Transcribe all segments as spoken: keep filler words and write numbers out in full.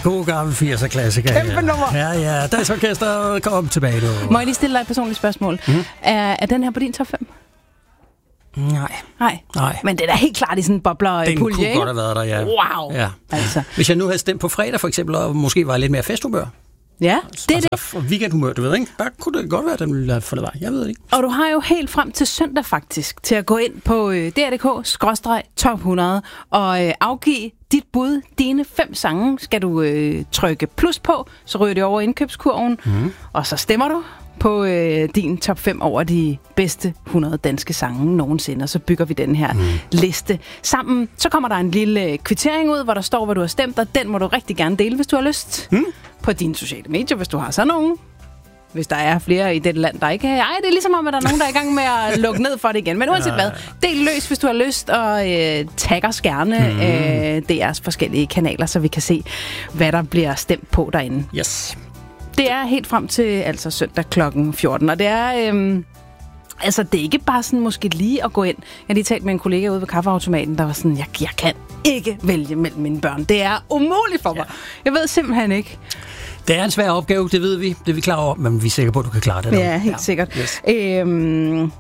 God gammel firser klassiker. Kæmpe ja. nummer. Ja, ja. Dansorkestret kom tilbage nu. Må jeg lige stille dig et personligt spørgsmål? Mm. Er, er den her på din top fem? Nej. Nej. Nej. Men det er da helt klart i sådan en bobler Den pulje, kunne ikke? godt have været der, ja. Wow. Ja. Altså. Hvis jeg nu havde stemt på fredag for eksempel, og måske var lidt mere festhumør. Ja, det er altså, det. Weekendhumør, du ved, ikke? Der kunne det godt være, at den ville have fået vej. Jeg ved det ikke. Og du har jo helt frem til søndag faktisk til at gå ind på øh, D R punktum d k skråstreg top hundrede og øh, afgive dit bud. Dine fem sange skal du øh, trykke plus på, så ryger det over indkøbskurven, mm. og så stemmer du på øh, din top fem over de bedste hundrede danske sange nogensinde, og så bygger vi den her mm. liste sammen. Så kommer der en lille kvittering ud, hvor der står, hvad du har stemt, og den må du rigtig gerne dele, hvis du har lyst. Mm. På dine sociale medier, hvis du har sådan nogen. Hvis der er flere i det land, der ikke er. Ej, det er ligesom om, at der er nogen, der er i gang med at lukke ned for det igen. Men uanset hvad, del løs, hvis du har lyst, og øh, tag os gerne mm. øh, D R's forskellige kanaler, så vi kan se, hvad der bliver stemt på derinde. Yes. Det er helt frem til altså søndag klokken fjorten, og det er... Øh, altså, det er ikke bare sådan måske lige at gå ind. Jeg har lige talt med en kollega ude ved kaffeautomaten, der var sådan, jeg, jeg kan ikke vælge mellem mine børn. Det er umuligt for mig. Ja. Jeg ved simpelthen ikke. Det er en svær opgave, det ved vi. Det er vi klar over, men vi er sikre på, at du kan klare det. Ja, helt ja. sikkert. Yes. Øhm,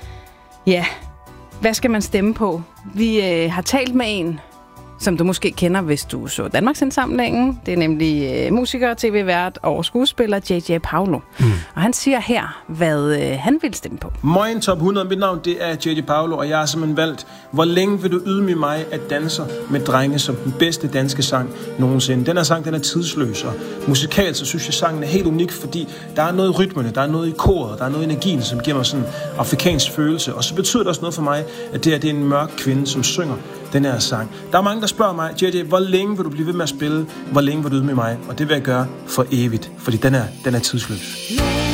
ja, hvad skal man stemme på? Vi øh, har talt med en, som du måske kender, hvis du så Danmarksindsamlingen. Det er nemlig øh, musiker, tv-vært og skuespiller J J Paulo. Mm. Og han siger her, hvad øh, han vil stemme på. Moin Top hundrede, mit navn det er J J Paulo, og jeg har simpelthen valgt, hvor længe vil du ydmyge mig at danser med drenge som den bedste danske sang nogensinde. Den her sang, den er tidsløs, og musikalt så synes jeg, sangen er helt unik, fordi der er noget i rytmerne, der er noget i koret, der er noget i energien, som giver mig sådan en afrikansk følelse. Og så betyder det også noget for mig, at det, er, det er en mørk kvinde, som synger den her sang. Der er mange, der spørger mig, J J, hvor længe vil du blive ved med at spille? Hvor længe vil du ydmyge mig? Og det vil jeg gøre for evigt, fordi den er, den er tidsløs.